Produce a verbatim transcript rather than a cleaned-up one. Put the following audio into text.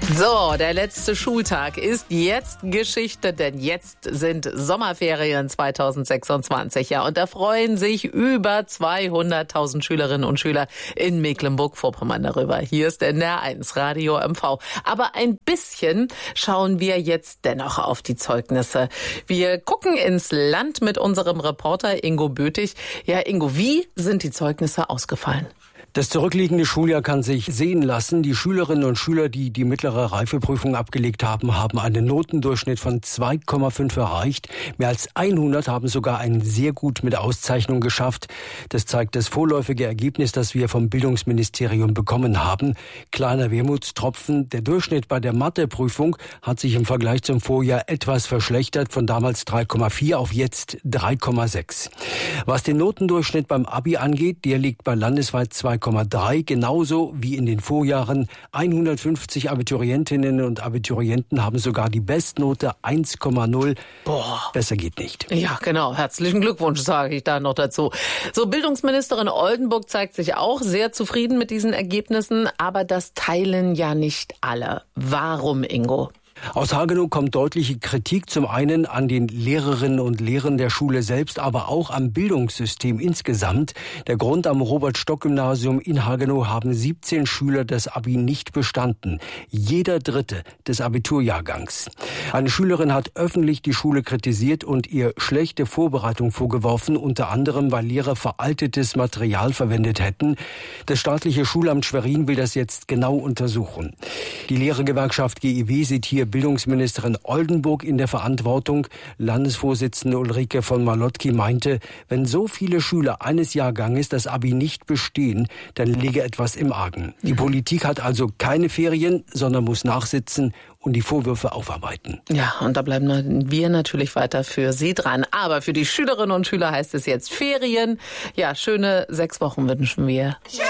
So, der letzte Schultag ist jetzt Geschichte, denn jetzt sind Sommerferien zweitausendsechsundzwanzig. Ja, und da freuen sich über zweihunderttausend Schülerinnen und Schüler in Mecklenburg-Vorpommern darüber. Hier ist N D R eins Radio M V. Aber ein bisschen schauen wir jetzt dennoch auf die Zeugnisse. Wir gucken ins Land mit unserem Reporter Ingo Bötig. Ja, Ingo, wie sind die Zeugnisse ausgefallen? Das zurückliegende Schuljahr kann sich sehen lassen. Die Schülerinnen und Schüler, die die mittlere Reifeprüfung abgelegt haben, haben einen Notendurchschnitt von zwei Komma fünf erreicht. Mehr als hundert haben sogar einen sehr gut mit Auszeichnung geschafft. Das zeigt das vorläufige Ergebnis, das wir vom Bildungsministerium bekommen haben. Kleiner Wermutstropfen. Der Durchschnitt bei der Matheprüfung hat sich im Vergleich zum Vorjahr etwas verschlechtert, von damals drei Komma vier auf jetzt drei Komma sechs. Was den Notendurchschnitt beim Abi angeht, der liegt bei landesweit zwei Komma drei, genauso wie in den Vorjahren. hundertfünfzig Abiturientinnen und Abiturienten haben sogar die Bestnote eins Komma null. Boah. Besser geht nicht. Ja, genau. Herzlichen Glückwunsch, sage ich da noch dazu. So, Bildungsministerin Oldenburg zeigt sich auch sehr zufrieden mit diesen Ergebnissen, aber das teilen ja nicht alle. Warum, Ingo? Aus Hagenow kommt deutliche Kritik, zum einen an den Lehrerinnen und Lehrern der Schule selbst, aber auch am Bildungssystem insgesamt. Der Grund: am Robert-Stock-Gymnasium in Hagenow haben siebzehn Schüler das Abi nicht bestanden. Jeder Dritte des Abiturjahrgangs. Eine Schülerin hat öffentlich die Schule kritisiert und ihr schlechte Vorbereitung vorgeworfen, unter anderem, weil Lehrer veraltetes Material verwendet hätten. Das staatliche Schulamt Schwerin will das jetzt genau untersuchen. Die Lehrergewerkschaft G I W sieht hier Bildungsministerin Oldenburg in der Verantwortung. Landesvorsitzende Ulrike von Malotki meinte, wenn so viele Schüler eines Jahrganges das Abi nicht bestehen, dann liege etwas im Argen. Die Politik hat also keine Ferien, sondern muss nachsitzen und die Vorwürfe aufarbeiten. Ja, und da bleiben wir natürlich weiter für Sie dran. Aber für die Schülerinnen und Schüler heißt es jetzt Ferien. Ja, schöne sechs Wochen wünschen wir.